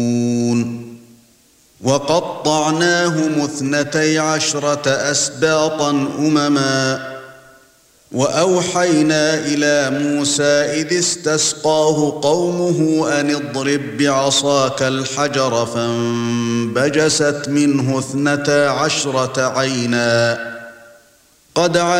وَقَطَّعْنَاهُمُ 12 أسباطا أُمَمًا وَأَوْحَيْنَا إِلَى مُوسَى إِذِ اسْتَسْقَاهُ قَوْمُهُ أَنِ اضْرِب بِّعَصَاكَ الْحَجَرَ فَانبَجَسَتْ مِنْهُ 12 عَيْنًا قَدْ